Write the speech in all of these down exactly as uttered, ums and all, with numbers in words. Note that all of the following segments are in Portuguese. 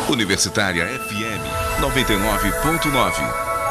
Universitária F M noventa e nove ponto nove.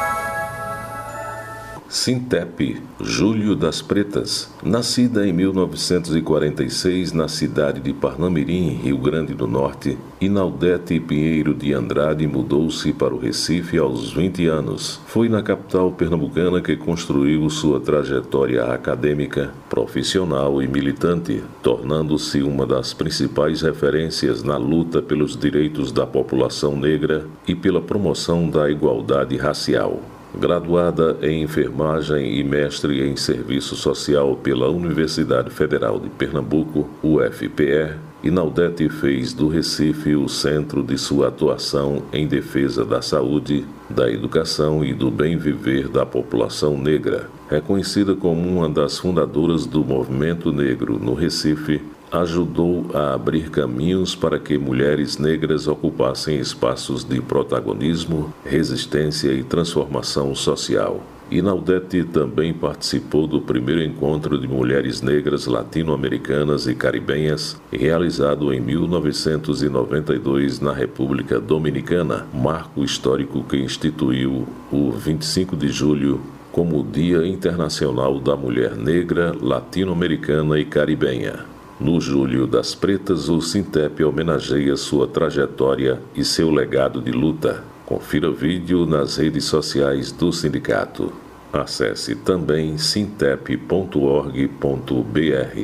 Sintep, Júlio das Pretas. Nascida em mil novecentos e quarenta e seis na cidade de Parnamirim, Rio Grande do Norte, Inaldete Pinheiro de Andrade mudou-se para o Recife aos vinte anos. Foi na capital pernambucana que construiu sua trajetória acadêmica, profissional e militante, tornando-se uma das principais referências na luta pelos direitos da população negra e pela promoção da igualdade racial. Graduada em enfermagem e mestre em serviço social pela Universidade Federal de Pernambuco, U F P E, Inaldete fez do Recife o centro de sua atuação em defesa da saúde, da educação e do bem viver da população negra. Reconhecida como uma das fundadoras do movimento negro no Recife, ajudou a abrir caminhos para que mulheres negras ocupassem espaços de protagonismo, resistência e transformação social. Inaldete também participou do primeiro encontro de mulheres negras latino-americanas e caribenhas, realizado em mil novecentos e noventa e dois na República Dominicana, marco histórico que instituiu o vinte e cinco de julho como o Dia Internacional da Mulher Negra, Latino-Americana e Caribenha. No Júlio das Pretas, o Sintep homenageia sua trajetória e seu legado de luta. Confira vídeo nas redes sociais do sindicato. Acesse também sintep ponto org ponto br.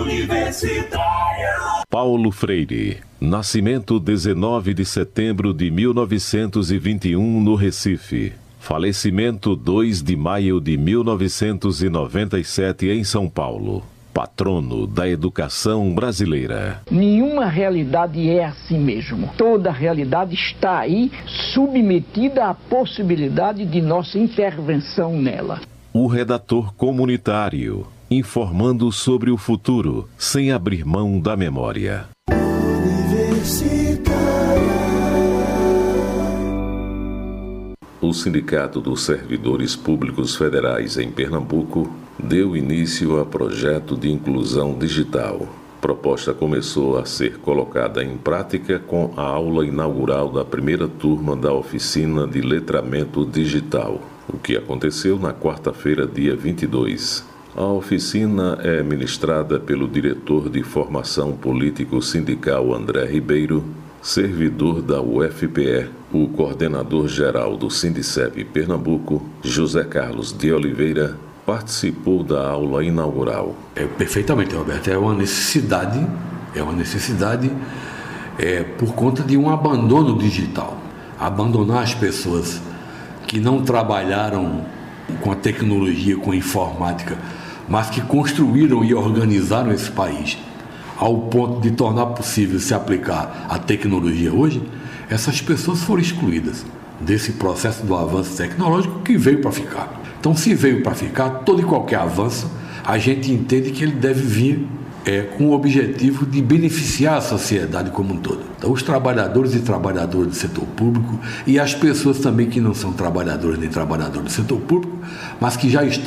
Universitária. Paulo Freire. Nascimento dezenove de setembro de mil novecentos e vinte e um no Recife. Falecimento dois de maio de mil novecentos e noventa e sete em São Paulo. Patrono da educação brasileira. Nenhuma realidade é assim mesmo. Toda realidade está aí, submetida à possibilidade de nossa intervenção nela. O redator comunitário, informando sobre o futuro, sem abrir mão da memória. O Sindicato dos Servidores Públicos Federais em Pernambuco deu início a projeto de inclusão digital. A proposta começou a ser colocada em prática com a aula inaugural da primeira turma da oficina de letramento digital, o que aconteceu na quarta-feira, dia vinte e dois. A oficina é ministrada pelo diretor de formação político sindical André Ribeiro, servidor da U F P E, o coordenador-geral do Sindicep Pernambuco, José Carlos de Oliveira, participou da aula inaugural. É, perfeitamente, Roberto. É uma necessidade, é uma necessidade é, por conta de um abandono digital. Abandonar as pessoas que não trabalharam com a tecnologia, com a informática, mas que construíram e organizaram esse país ao ponto de tornar possível se aplicar a tecnologia hoje, essas pessoas foram excluídas desse processo do avanço tecnológico que veio para ficar. Então, se veio para ficar, todo e qualquer avanço, a gente entende que ele deve vir é, com o objetivo de beneficiar a sociedade como um todo. Então, os trabalhadores e trabalhadoras do setor público e as pessoas também que não são trabalhadores nem trabalhadores do setor público, mas que já estão